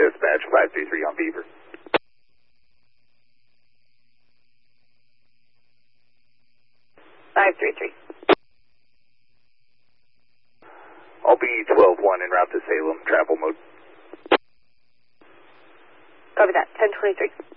dispatch, 533 on Beaver. I'll be 12-1 en route to Salem, travel mode. Copy that, 1023.